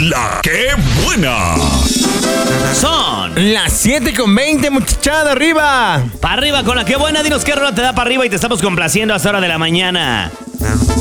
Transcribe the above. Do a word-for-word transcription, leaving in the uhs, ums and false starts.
La que buena. Son las siete con veinte, muchachada, arriba. para arriba con la que buena. Dinos qué rola te da para arriba y te estamos complaciendo a esta hora de la mañana.